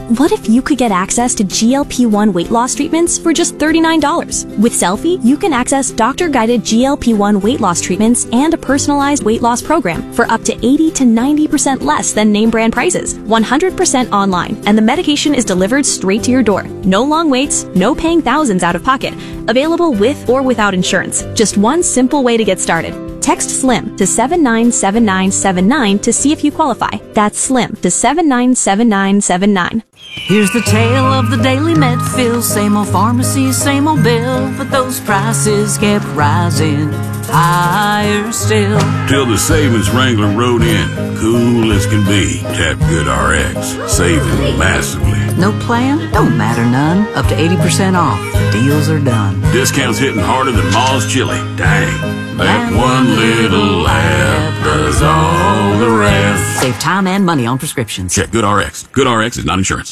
What if you could get access to GLP-1 weight loss treatments for just $39? With Selfie, you can access doctor-guided GLP-1 weight loss treatments and a personalized weight loss program for up to 80 to 90% less than name brand prices, 100% online, and the medication is delivered straight to your door. No long waits, no paying thousands out of pocket. Available with or without insurance. Just one simple way to get started. Text SLIM to 797979 to see if you qualify. That's SLIM to 797979. Here's the tale of the Daily Medfill. Same old pharmacy, same old bill, but those prices kept rising higher still. Till the savings wrangler rode in, cool as can be. Tap Good RX, saving massively. No plan? Don't matter none. Up to 80% off. The deals are done. Discounts hitting harder than Ma's chili. Dang. That one little app does all the rest. Save time and money on prescriptions. Check Good RX. Good RX is not insurance.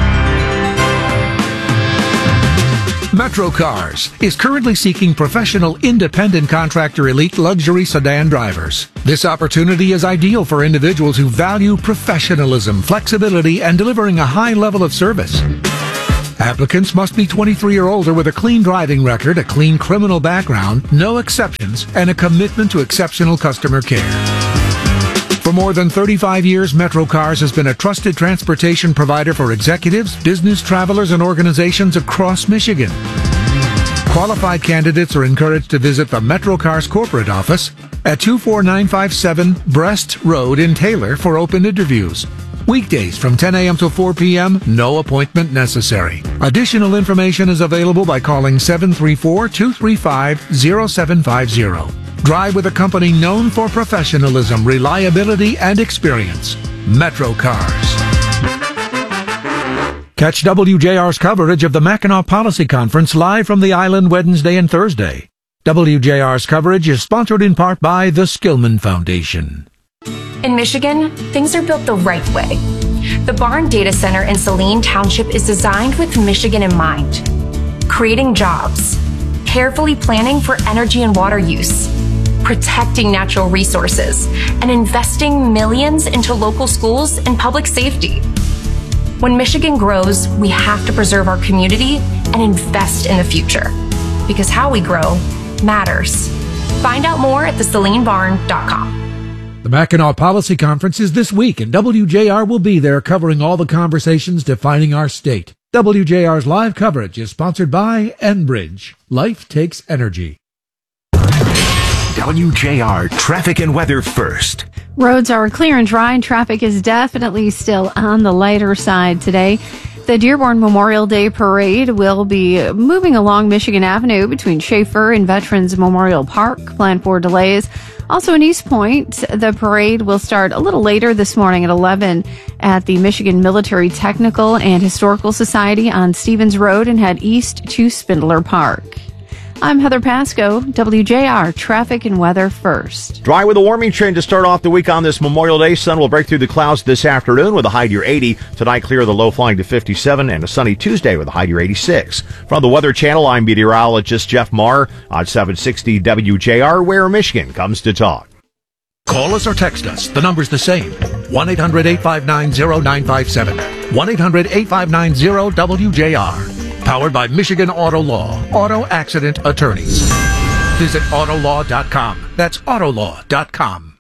Metro Cars is currently seeking professional independent contractor elite luxury sedan drivers. This opportunity is ideal for individuals who value professionalism, flexibility, and delivering a high level of service. Applicants must be 23 or older with a clean driving record, a clean criminal background, no exceptions, and a commitment to exceptional customer care. For more than 35 years, Metro Cars has been a trusted transportation provider for executives, business travelers, and organizations across Michigan. Qualified candidates are encouraged to visit the Metro Cars corporate office at 24957 Brest Road in Taylor for open interviews. Weekdays from 10 a.m. to 4 p.m., no appointment necessary. Additional information is available by calling 734-235-0750. Drive with a company known for professionalism, reliability, and experience. Metro Cars. Catch WJR's coverage of the Mackinac Policy Conference live from the island Wednesday and Thursday. WJR's coverage is sponsored in part by the Skillman Foundation. In Michigan, things are built the right way. The Barn Data Center in Saline Township is designed with Michigan in mind, creating jobs, carefully planning for energy and water use, protecting natural resources, and investing millions into local schools and public safety. When Michigan grows, we have to preserve our community and invest in the future, because how we grow matters. Find out more at thesalinebarn.com. The Mackinac Policy Conference is this week, and WJR will be there covering all the conversations defining our state. WJR's live coverage is sponsored by Enbridge. Life takes energy. WJR traffic and weather first. Roads are clear and dry, and traffic is definitely still on the lighter side today. The Dearborn Memorial Day Parade will be moving along Michigan Avenue between Schaefer and Veterans Memorial Park. Plan for delays. Also in East Point, the parade will start a little later this morning at 11 at the Michigan Military Technical and Historical Society on Stevens Road and head east to Spindler Park. I'm Heather Pasco, WJR Traffic and Weather First. Dry with a warming trend to start off the week on this Memorial Day. Sun will break through the clouds this afternoon with a high near 80. Tonight, clear of the low flying to 57, and a sunny Tuesday with a high near 86. From the Weather Channel, I'm meteorologist Jeff Marr on 760 WJR, where Michigan comes to talk. Call us or text us. The number's the same. 1-800-859-0957. 1-800-859-0WJR. Powered by Michigan Auto Law, auto accident attorneys. Visit autolaw.com. That's autolaw.com.